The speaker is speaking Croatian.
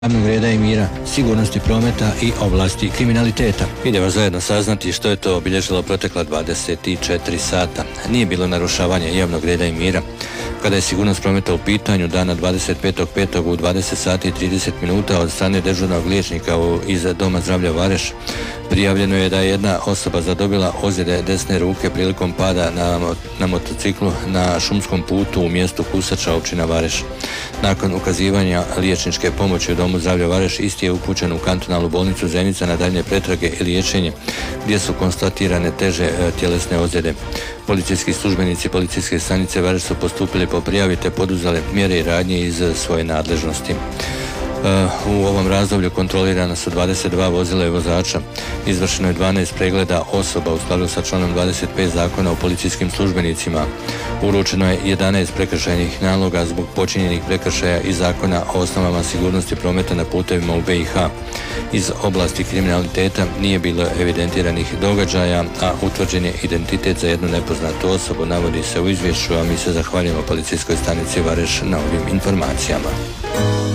javnog reda i mira, sigurnosti prometa i oblasti kriminaliteta. Idemo zajedno saznati što je to obilježilo protekla 24 sata. Nije bilo narušavanja javnog reda i mira. Kada je sigurnost prometa u pitanju, dana 25.5. u 20 sati i 30 minuta od strane dežurnog liječnika iz Doma zdravlja Vareš, prijavljeno je da je jedna osoba zadobila ozljede desne ruke prilikom pada na motociklu na šumskom putu u mjestu Kusača, općina Vareš. Nakon ukazivanja liječničke pomoći u Domu zdravlja Vareš, isti je upućen u kantonalnu bolnicu Zenica na daljnje pretrage i liječenje, gdje su konstatirane teže tjelesne ozljede. Policijski službenici policijske stanice Vareš su postupili po prijavi te poduzeli mjere i radnje iz svoje nadležnosti. U ovom razdoblju kontrolirana su 22 vozila i vozača, izvršeno je 12 pregleda osoba u skladu sa članom 25 zakona o policijskim službenicima. Uručeno je 11 prekršajnih naloga zbog počinjenih prekršaja iz zakona o osnovama sigurnosti prometa na putevima u BiH. Iz oblasti kriminaliteta nije bilo evidentiranih događaja, a utvrđen je identitet za jednu nepoznatu osobu, navodi se u izvješću, a mi se zahvaljujemo policijskoj stanici Vareš na ovim informacijama.